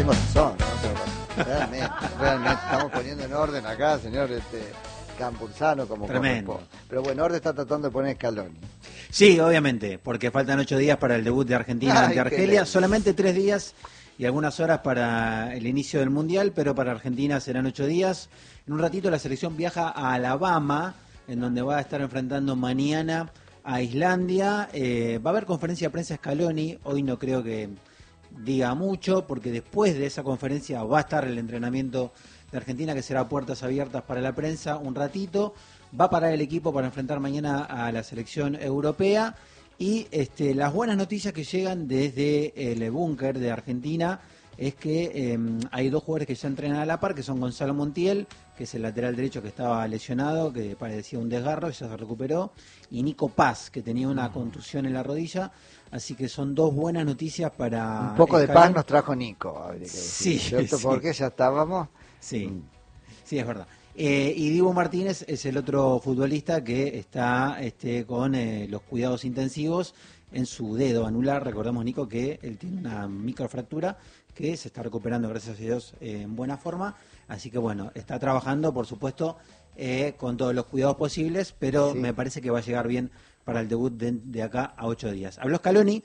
Tengo razón, ¿no? Realmente estamos poniendo en orden acá, señor Campuzano, como tremendo. Pero bueno, orden está tratando de poner Scaloni. Sí, obviamente, porque faltan 8 días para el debut de Argentina ante Argelia, solamente 3 días y algunas horas para el inicio del Mundial, pero para Argentina serán 8 días. En un ratito la selección viaja a Alabama, en donde va a estar enfrentando mañana a Islandia. Va a haber conferencia de prensa Scaloni, hoy no creo que diga mucho, porque después de esa conferencia va a estar el entrenamiento de Argentina, que será puertas abiertas para la prensa un ratito. Va a parar el equipo para enfrentar mañana a la selección europea. Y las buenas noticias que llegan desde el búnker de Argentina es que hay 2 jugadores que ya entrenan a la par, que son Gonzalo Montiel, que es el lateral derecho que estaba lesionado, que parecía un desgarro, ya se recuperó, y Nico Paz, que tenía una contusión en la rodilla. Así que son 2 buenas noticias para... Un poco de paz nos trajo Nico, habría que decir, ¿cierto? Sí. Porque ya estábamos... Sí, sí, es verdad. Y Dibu Martínez es el otro futbolista que está con los cuidados intensivos en su dedo anular. Recordemos, Nico, que él tiene una microfractura que se está recuperando, gracias a Dios, en buena forma. Así que bueno, está trabajando, por supuesto, con todos los cuidados posibles, pero me parece que va a llegar bien para el debut de acá a 8 días. Habló Scaloni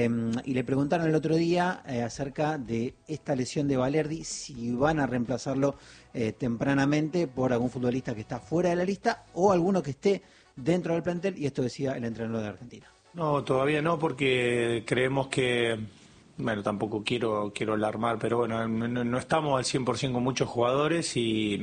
y le preguntaron el otro día acerca de esta lesión de Valerdi, si van a reemplazarlo tempranamente por algún futbolista que está fuera de la lista o alguno que esté dentro del plantel, y esto decía el entrenador de Argentina. No, todavía no, porque creemos que, bueno, tampoco quiero alarmar, pero bueno, no estamos al 100% con muchos jugadores y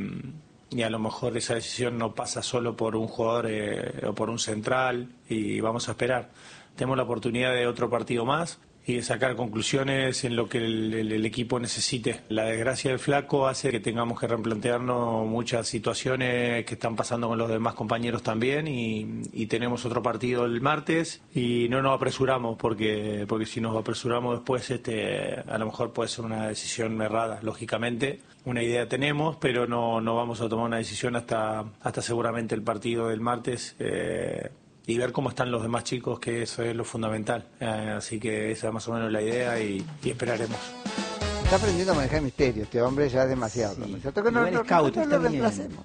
a lo mejor esa decisión no pasa solo por un jugador o por un central, y vamos a esperar. Tenemos la oportunidad de otro partido más y de sacar conclusiones en lo que el equipo necesite. La desgracia del Flaco hace que tengamos que replantearnos muchas situaciones que están pasando con los demás compañeros también, y tenemos otro partido el martes y no nos apresuramos porque si nos apresuramos después a lo mejor puede ser una decisión errada, lógicamente. Una idea tenemos, pero no vamos a tomar una decisión hasta seguramente el partido del martes, y ver cómo están los demás chicos, que eso es lo fundamental. Así que esa es más o menos la idea y esperaremos. Está aprendiendo a manejar misterio, este hombre ya es demasiado. Sí. ¿Cierto? Que no lo reemplacemos.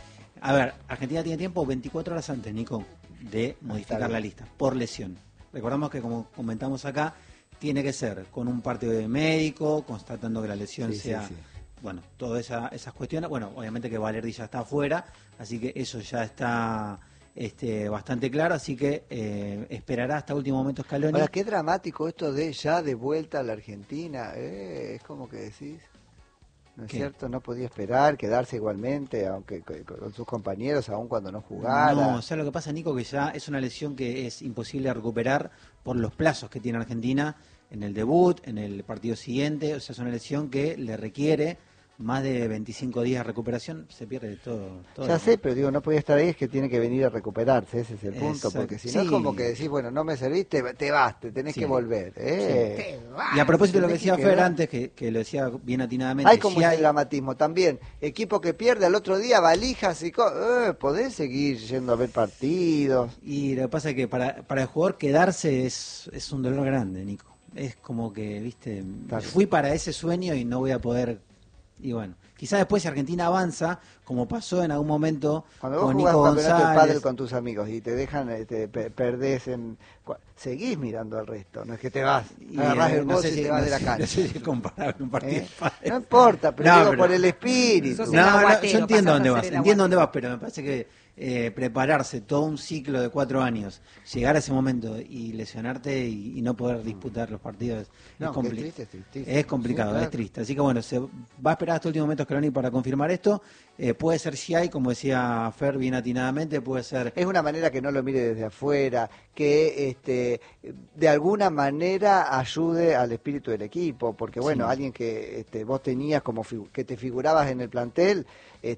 A ver, Argentina tiene tiempo 24 horas antes, Nico, de modificar la lista, por lesión. Recordamos que, como comentamos acá, tiene que ser con un parte de médico, constatando que la lesión sea... Sí. Bueno, todas esas cuestiones. Bueno, obviamente que Valerdi ya está afuera, así que eso ya está bastante claro, así que esperará hasta último momento Scaloni. Ahora, qué dramático esto de ya de vuelta a la Argentina, es como que decís, ¿no es cierto? No podía esperar, quedarse igualmente, aunque con sus compañeros, aun cuando no jugara. No, o sea, lo que pasa, Nico, que ya es una lesión que es imposible de recuperar por los plazos que tiene Argentina en el debut, en el partido siguiente. O sea, es una lesión que le requiere más de 25 días de recuperación, se pierde todo. Ya sé, pero digo, no podía estar ahí, es que tiene que venir a recuperarse, ese es el punto. Exacto. Porque si no es como que decís, bueno, no me serviste, te vas, te tenés que volver. Sí. Y a propósito de lo que decía Fer antes, que lo decía bien atinadamente. Hay como ese dramatismo también, equipo que pierde al otro día, valijas y podés seguir yendo a ver partidos. Y lo que pasa es que para el jugador quedarse es un dolor grande, Nico. Es como que, viste, fui para ese sueño y no voy a poder... Y bueno, quizás después si Argentina avanza, como pasó en algún momento cuando vos con jugás Nico un campeonato González, de pádel con tus amigos y te dejan, perdés seguís mirando al resto, no es que te vas, agarrás el bolso y te vas de la cancha. No sé si es comparable un partido de pádel. No importa, pero digo por el espíritu. Yo entiendo dónde vas, pero me parece que prepararse todo un ciclo de 4 años, llegar a ese momento y lesionarte y no poder disputar los partidos es complicado, sí, claro. Es triste. Así que bueno, se va a esperar hasta el último momento Scaloni para confirmar esto. Puede ser si hay, como decía Fer bien atinadamente, puede ser... Es una manera que no lo mire desde afuera, que de alguna manera ayude al espíritu del equipo, porque bueno, alguien que vos tenías como que te figurabas en el plantel,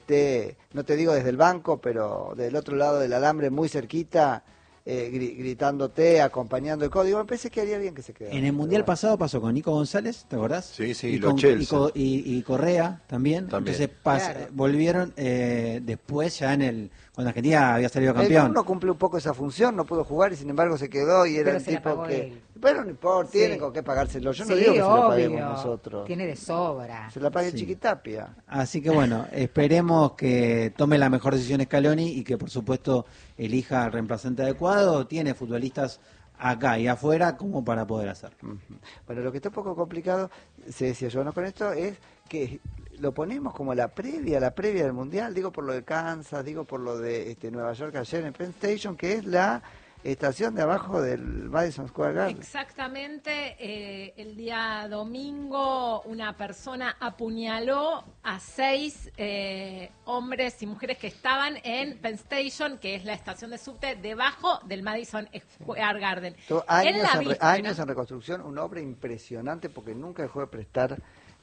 no te digo desde el banco, pero del otro lado del alambre, muy cerquita, gritándote, acompañando el código. Me parece que haría bien que se quedara. En el Mundial pasado pasó con Nico González, ¿te acordás? Sí, y los con, Chelsea. Y Correa también. Entonces volvieron después ya cuando Argentina había salido campeón. Uno cumple un poco esa función, no pudo jugar y sin embargo se quedó y era el tipo que... Pero no importa, Sí. tienen con qué pagárselo. Yo no Sí, digo que se lo obvio. paguemos nosotros. Tiene de sobra. Se la pague Sí. Chiquitapia. Así que bueno, esperemos que tome la mejor decisión Scaloni y que por supuesto elija al reemplazante adecuado. Tiene futbolistas acá y afuera como para poder hacerlo. Ujú. Bueno, lo que está un poco complicado, se decía yo, ¿no? Con esto es que lo ponemos como la previa del Mundial, digo por lo de Kansas, digo por lo de Nueva York ayer en Penn Station, que es la estación de abajo del Madison Square Garden. Exactamente, el día domingo una persona apuñaló a 6 hombres y mujeres que estaban en Penn Station, que es la estación de subte debajo del Madison Square Garden. Años en reconstrucción, una obra impresionante porque nunca dejó de prestar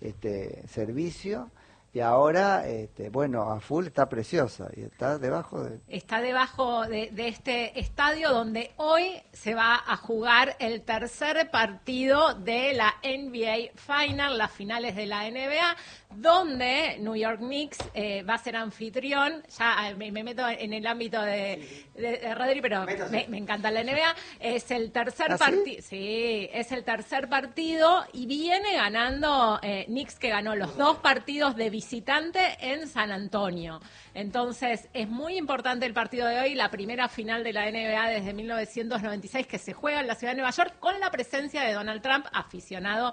servicio. Y ahora, bueno, a full está preciosa y está debajo de... Está debajo de este estadio donde hoy se va a jugar el tercer partido de la NBA Final, las finales de la NBA, donde New York Knicks va a ser anfitrión. Ya me meto en el ámbito de Rodri, pero me encanta la NBA. Es el tercer partido. Sí, es el tercer partido y viene ganando Knicks, que ganó los 2 partidos de visitante en San Antonio. Entonces, es muy importante el partido de hoy, la primera final de la NBA desde 1996 que se juega en la ciudad de Nueva York con la presencia de Donald Trump, aficionado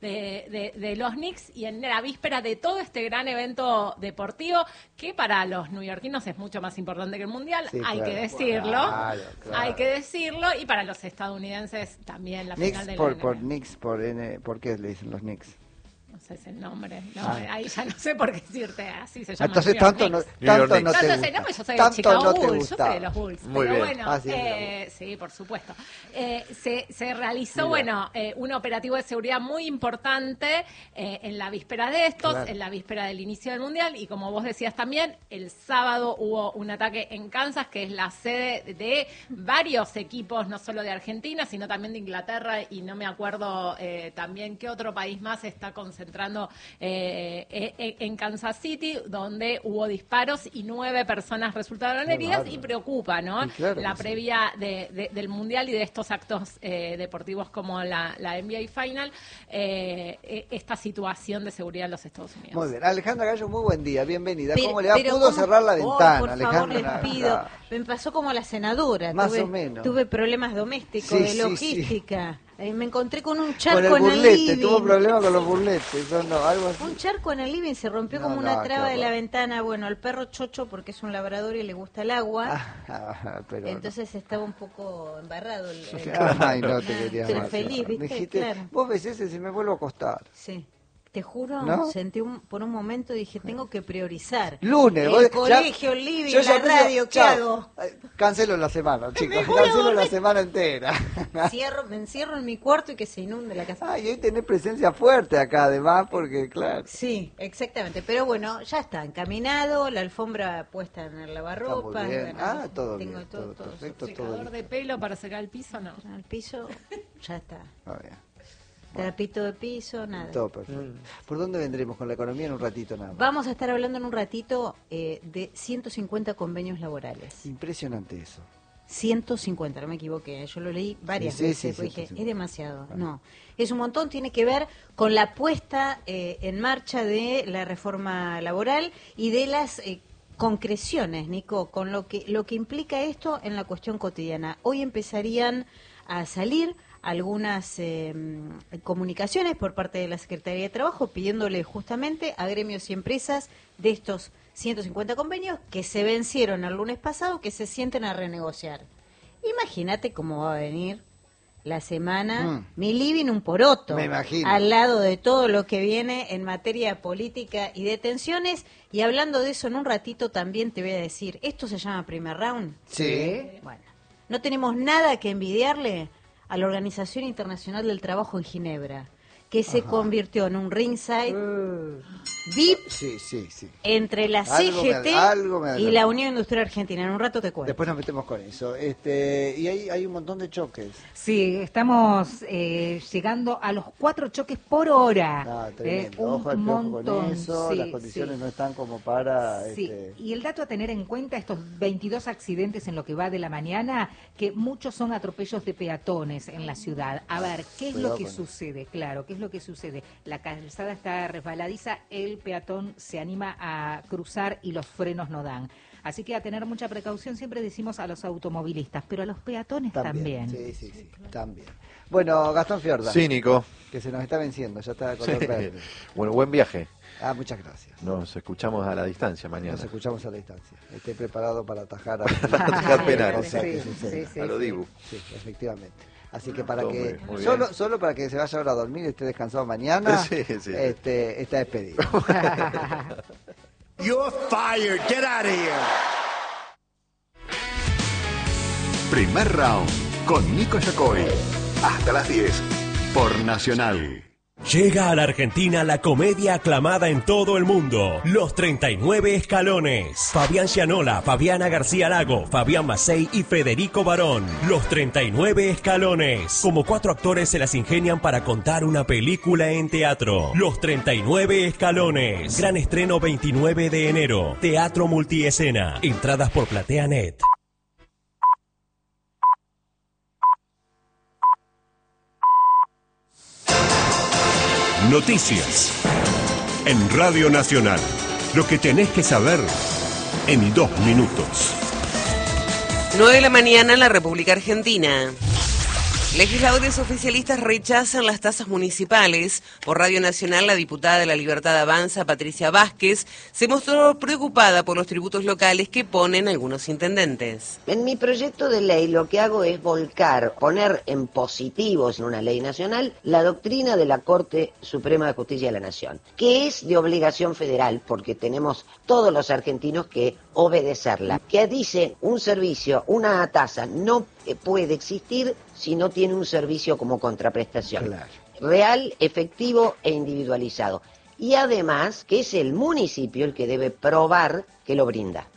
de los Knicks, y en la víspera de todo este gran evento deportivo que para los neoyorquinos es mucho más importante que el Mundial, Sí, hay claro, que decirlo, claro. hay que decirlo, y para los estadounidenses también la Knicks final de la por NBA. Knicks, ¿por qué le dicen los Knicks? No sé ese nombre, no, ahí ya no sé por qué decirte, así se llama. Entonces New York tanto no, Knicks. tanto no te Tanto gusta. sé, no, pues yo soy de Tanto Chicago no te Bulls, yo soy de gustaba. los Bulls. Muy pero bien. bueno, Ah, sí, de los sí, por supuesto. Se realizó, bueno, un operativo de seguridad muy importante en la víspera de estos, Claro. en la víspera del inicio del Mundial, y como vos decías también, el sábado hubo un ataque en Kansas, que es la sede de varios equipos, no solo de Argentina, sino también de Inglaterra, y no me acuerdo también qué otro país más está concentrando en Kansas City, donde hubo disparos y 9 personas resultaron Qué heridas, bárbaro. y preocupa, ¿no? Y claro La que sí. previa del Mundial y de estos actos deportivos como la NBA Final, esta situación de seguridad en los Estados Unidos. Muy bien. Alejandra Gallo, muy buen día, bienvenida. Pero- ¿Cómo le va? pero ¿Pudo ¿cómo? cerrar la Oh, ventana, por Alejandra? favor, les pido. Me pasó como a la senadora. Más tuve, o menos. Tuve problemas domésticos, Sí, de sí, logística. Me encontré con un Con charco el en el burlete, living. tuvo problemas con los burletes, ¿o no? Algo así. Un charco en el living, se rompió No, como no, una qué traba de la horror. ventana. Bueno, el perro chocho, porque es un labrador y le gusta el agua. Pero Entonces estaba un poco embarrado. Ay, no te quería Pero más. feliz, ¿viste? Dijiste, Claro. vos ves ese, si me vuelvo a acostar. Sí. Te juro, ¿No? sentí por un momento, dije, tengo que priorizar. Lunes, El vos- colegio, el living, yo ya la pienso, radio, ¿qué chao, hago? Cancelo la semana, chicos. Me voy a Cancelo la dormir. semana entera. Me encierro en mi cuarto y que se inunde la casa. Ay, hoy tenés presencia fuerte acá, además, porque, claro. Sí, exactamente. Pero bueno, ya está encaminado, la alfombra puesta en el lavarropa. Está muy bien. bueno, Todo tengo bien, todo, todo perfecto, todo ¿Secador bien. de pelo para secar el piso? No. al piso, ya está. Está bien. Trapito de piso, nada. Todo perfecto. ¿Por dónde vendremos con la economía en un ratito nada más? Vamos a estar hablando en un ratito de 150 convenios laborales. Impresionante eso. 150, no me equivoqué, yo lo leí varias Sí, veces, sí, porque dije, 150. es demasiado. No, es un montón, tiene que ver con la puesta en marcha de la reforma laboral y de las concreciones, Nico, con lo que implica esto en la cuestión cotidiana. Hoy empezarían a salir algunas comunicaciones por parte de la Secretaría de Trabajo pidiéndole justamente a gremios y empresas de estos 150 convenios que se vencieron el lunes pasado que se sienten a renegociar. Imagínate cómo va a venir la semana, mi living un poroto, Me imagino. al lado de todo lo que viene en materia política y de tensiones. Y hablando de eso en un ratito también te voy a decir, ¿esto se llama primer round? Sí. Bueno, no tenemos nada que envidiarle a la Organización Internacional del Trabajo en Ginebra, que se convirtió en un ringside VIP Sí. entre la Algo CGT algo me y la Unión Industrial Argentina. En un rato te cuento. Después nos metemos con eso. Y hay un montón de choques. Sí, estamos llegando a los 4 choques por hora. Tremendo. Un Ojo al piojo con montón, eso. sí, Las condiciones sí. no están como para... Sí, y el dato a tener en cuenta, estos 22 accidentes en lo que va de la mañana, que muchos son atropellos de peatones en la ciudad. A ver, ¿qué es Cuidado lo que con sucede? Claro, ¿qué es lo que sucede? La calzada está resbaladiza, el peatón se anima a cruzar y los frenos no dan. Así que a tener mucha precaución, siempre decimos a los automovilistas, pero a los peatones también. Sí, también. Bueno, Gastón Fiorda. Sí, Nico. Que se nos está venciendo, ya está de color verde. Bueno, buen viaje. Muchas gracias. Nos escuchamos a la distancia mañana. Nos escuchamos a la distancia. Esté preparado para atajar atajar penales. Sí, a lo Dibu. Sí, efectivamente. Así que para Hombre, que solo para que se vaya ahora a dormir y esté descansado mañana, Sí. está despedido. You're fired. Get out of here. Primer round con Nico Yacoy. Hasta las 10 por Nacional. Llega a la Argentina la comedia aclamada en todo el mundo, Los 39 Escalones. Fabián Gianola, Fabiana García Lago, Fabián Macei y Federico Barón. Los 39 Escalones. Como 4 actores se las ingenian para contar una película en teatro. Los 39 Escalones. Gran estreno 29 de enero. Teatro Multiescena. Entradas por PlateaNet. Noticias en Radio Nacional. Lo que tenés que saber en 2 minutos. 9 de la mañana en la República Argentina. Legisladores oficialistas rechazan las tasas municipales. Por Radio Nacional, la diputada de La Libertad Avanza, Patricia Vázquez, se mostró preocupada por los tributos locales que ponen algunos intendentes. En mi proyecto de ley lo que hago es poner en positivos en una ley nacional la doctrina de la Corte Suprema de Justicia de la Nación, que es de obligación federal porque tenemos todos los argentinos que obedecerla, que dice un servicio, una tasa no puede existir si no tiene un servicio como contraprestación. Claro. Real, efectivo e individualizado. Y además que es el municipio el que debe probar que lo brinda.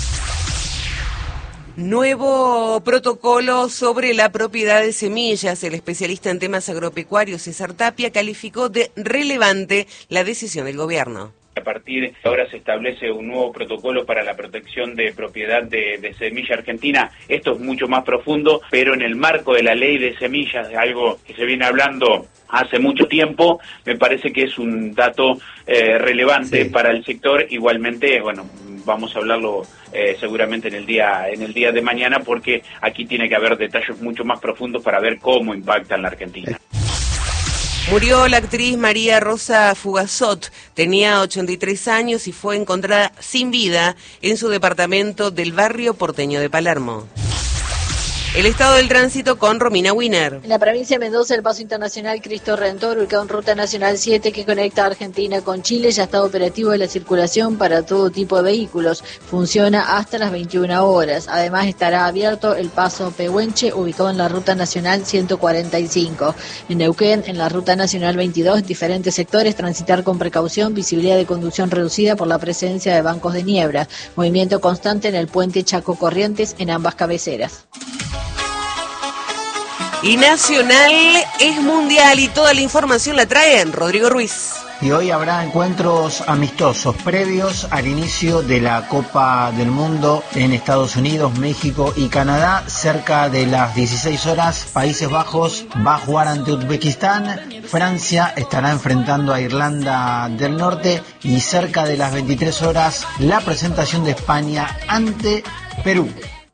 Nuevo protocolo sobre la propiedad de semillas. El especialista en temas agropecuarios César Tapia calificó de relevante la decisión del gobierno. A partir de ahora se establece un nuevo protocolo para la protección de propiedad de semilla argentina. Esto es mucho más profundo, pero en el marco de la ley de semillas, de algo que se viene hablando hace mucho tiempo, me parece que es un dato relevante para el sector. Igualmente, bueno, vamos a hablarlo seguramente en el día de mañana, porque aquí tiene que haber detalles mucho más profundos para ver cómo impacta en la Argentina. Murió la actriz María Rosa Fugazot, tenía 83 años y fue encontrada sin vida en su departamento del barrio porteño de Palermo. El estado del tránsito con Romina Wiener. En la provincia de Mendoza, el paso internacional Cristo Redentor, ubicado en Ruta Nacional 7 que conecta a Argentina con Chile, ya está operativo de la circulación para todo tipo de vehículos. Funciona hasta las 21 horas. Además, estará abierto el paso Pehuenche, ubicado en la Ruta Nacional 145. En Neuquén, en la Ruta Nacional 22, diferentes sectores, transitar con precaución, visibilidad de conducción reducida por la presencia de bancos de niebla. Movimiento constante en el puente Chaco Corrientes en ambas cabeceras. Y Nacional es mundial y toda la información la trae Rodrigo Ruiz. Y hoy habrá encuentros amistosos previos al inicio de la Copa del Mundo en Estados Unidos, México y Canadá. Cerca de las 16 horas, Países Bajos va a jugar ante Uzbekistán. Francia estará enfrentando a Irlanda del Norte. Y cerca de las 23 horas, la presentación de España ante Perú.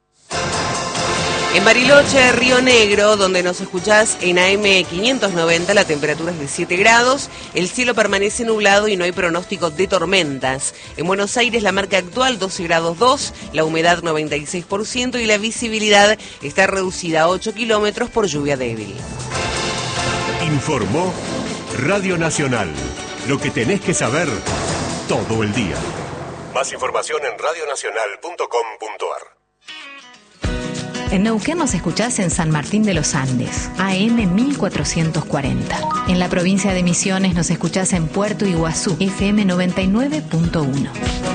En Bariloche, Río Negro, donde nos escuchás en AM 590, la temperatura es de 7 grados, el cielo permanece nublado y no hay pronóstico de tormentas. En Buenos Aires, la marca actual 12 grados 2, la humedad 96% y la visibilidad está reducida a 8 kilómetros por lluvia débil. Informó Radio Nacional. Lo que tenés que saber todo el día. Más información en radionacional.com.ar. En Neuquén nos escuchás en San Martín de los Andes, AM 1440. En la provincia de Misiones nos escuchás en Puerto Iguazú, FM 99.1.